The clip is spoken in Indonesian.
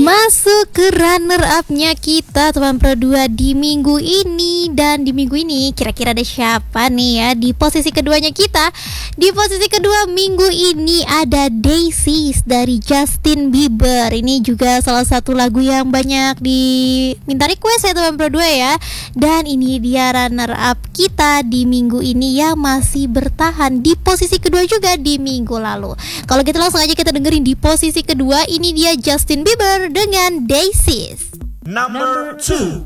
Masuk ke runner up-nya kita teman Pro 2 di minggu ini. Dan di minggu ini kira-kira ada siapa nih ya di posisi keduanya kita? Di posisi kedua minggu ini ada Daisies dari Justin Bieber. Ini juga salah satu lagu yang banyak diminta request ya teman Pro 2 ya. Dan ini dia runner up kita di minggu ini yang masih bertahan di posisi kedua juga di minggu lalu. Kalau gitu langsung aja kita dengerin di posisi kedua. Ini dia Justin Bieber dengan Daisies. Number 2.